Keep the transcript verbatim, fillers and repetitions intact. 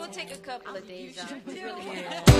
we'll take a couple of days off. We really Yeah.